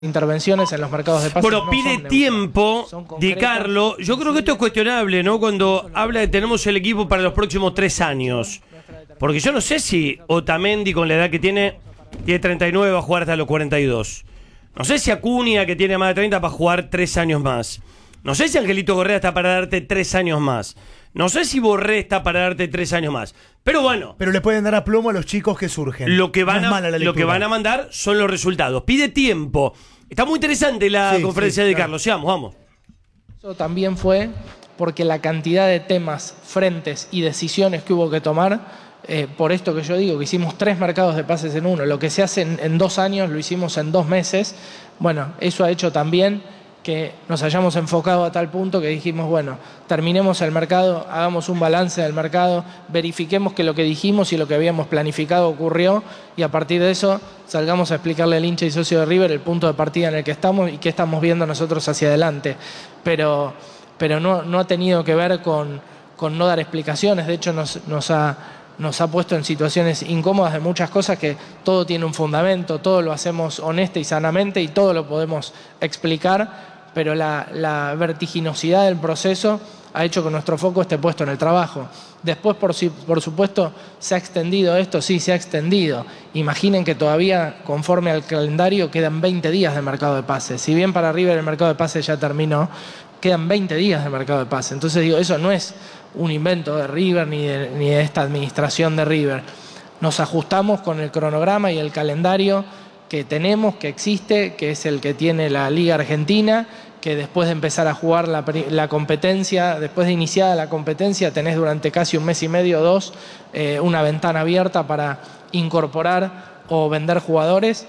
intervenciones en los mercados de pases. Bueno, pide tiempo, Di Carlo. Yo creo que esto es cuestionable, ¿no? Cuando habla de tenemos el equipo para los próximos 3 años. Porque yo no sé si Otamendi, con la edad que tiene 39, va a jugar hasta los 42. No sé si Acuña, que tiene más de 30, va a jugar 3 años más. No sé si Angelito Correa está para darte 3 años más. No sé si Borré está para darte 3 años más. Pero bueno. Pero le pueden dar a plomo a los chicos que surgen. Lo que van a mandar son los resultados. Pide tiempo. Está muy interesante la conferencia de Carlos. Sigamos, vamos. Eso también fue porque la cantidad de temas, frentes y decisiones que hubo que tomar, por esto que yo digo, que hicimos 3 mercados de pases en uno. Lo que se hace en 2 años lo hicimos en 2 meses. Bueno, eso ha hecho también que nos hayamos enfocado a tal punto que dijimos, bueno, terminemos el mercado, hagamos un balance del mercado, verifiquemos que lo que dijimos y lo que habíamos planificado ocurrió, y a partir de eso salgamos a explicarle al hincha y socio de River el punto de partida en el que estamos y qué estamos viendo nosotros hacia adelante. Pero no ha tenido que ver con no dar explicaciones. De hecho nos ha puesto en situaciones incómodas de muchas cosas, que todo tiene un fundamento, todo lo hacemos honesta y sanamente y todo lo podemos explicar, pero la vertiginosidad del proceso ha hecho que nuestro foco esté puesto en el trabajo. Después, por supuesto, ¿se ha extendido esto? Sí, se ha extendido. Imaginen que todavía, conforme al calendario, quedan 20 días de mercado de pases. Si bien para River el mercado de pases ya terminó, quedan 20 días de mercado de pases. Entonces digo, eso no es un invento de River ni de esta administración de River. Nos ajustamos con el cronograma y el calendario que tenemos, que existe, que es el que tiene la Liga Argentina, que después de empezar a jugar la competencia, después de iniciada la competencia, tenés durante casi 1 mes y medio, 2, una ventana abierta para incorporar o vender jugadores,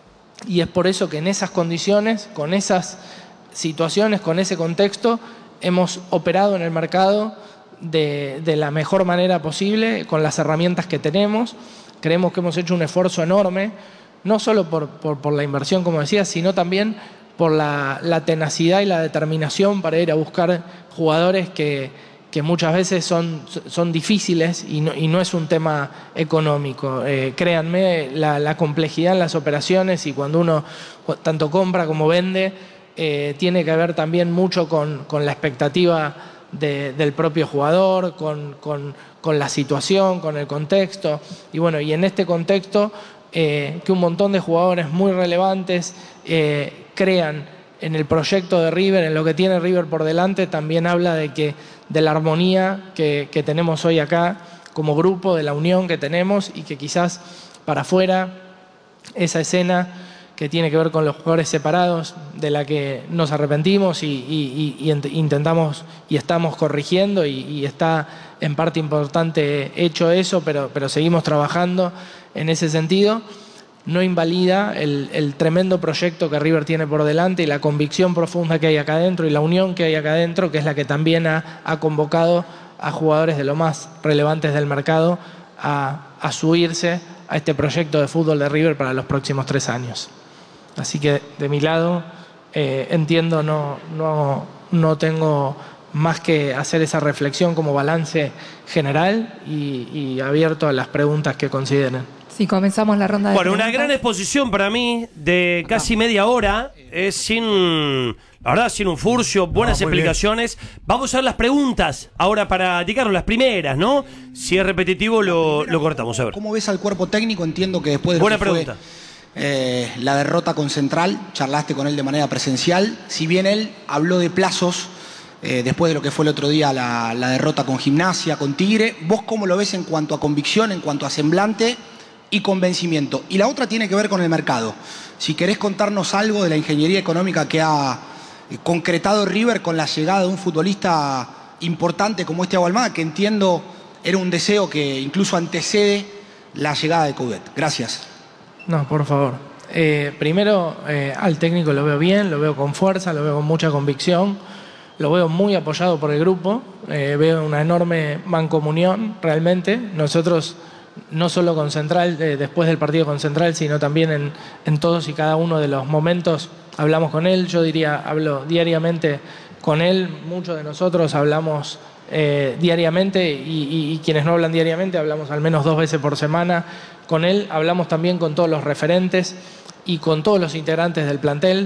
y es por eso que en esas condiciones, con esas situaciones, con ese contexto, hemos operado en el mercado de la mejor manera posible, con las herramientas que tenemos. Creemos que hemos hecho un esfuerzo enorme, no solo por la inversión, como decía, sino también por la tenacidad y la determinación para ir a buscar jugadores que muchas veces son difíciles y no es un tema económico. Créanme, la complejidad en las operaciones, y cuando uno tanto compra como vende, tiene que ver también mucho con la expectativa del propio jugador, con la situación, con el contexto. Y bueno, y en este contexto, que un montón de jugadores muy relevantes crean en el proyecto de River, en lo que tiene River por delante, también habla de la armonía que tenemos hoy acá como grupo, de la unión que tenemos, y que quizás para afuera esa escena que tiene que ver con los jugadores separados, de la que nos arrepentimos y intentamos y estamos corrigiendo, y está en parte importante hecho eso, pero seguimos trabajando en ese sentido. No invalida el tremendo proyecto que River tiene por delante y la convicción profunda que hay acá adentro y la unión que hay acá adentro, que es la que también ha convocado a jugadores de lo más relevantes del mercado a subirse a este proyecto de fútbol de River para los próximos 3 años. Así que de mi lado, entiendo, no tengo más que hacer esa reflexión como balance general y abierto a las preguntas que consideren. Sí, comenzamos la ronda de Bueno, preguntas. una gran exposición para mí de casi media hora, sin un furcio, buenas explicaciones. Vamos a ver las preguntas ahora para Di Carlo, las primeras, ¿no? Si es repetitivo lo cortamos, a ver. ¿Cómo ves al cuerpo técnico? Entiendo que después de Buena pregunta. La derrota con Central, charlaste con él de manera presencial. Si bien él habló de plazos, después de lo que fue el otro día la derrota con Gimnasia, con Tigre, ¿vos cómo lo ves en cuanto a convicción, en cuanto a semblante y convencimiento? Y la otra tiene que ver con el mercado. Si querés contarnos algo de la ingeniería económica que ha concretado River con la llegada de un futbolista importante como Thiago Almada, que entiendo era un deseo que incluso antecede la llegada de Coudet. Gracias. No, por favor. Primero, al técnico lo veo bien, lo veo con fuerza, lo veo con mucha convicción, lo veo muy apoyado por el grupo, veo una enorme mancomunión realmente. Nosotros, no solo con Central, después del partido con Central, sino también en todos y cada uno de los momentos hablamos con él. Yo diría, hablo diariamente con él. Muchos de nosotros hablamos diariamente y quienes no hablan diariamente hablamos al menos 2 veces por semana con él. Hablamos también con todos los referentes y con todos los integrantes del plantel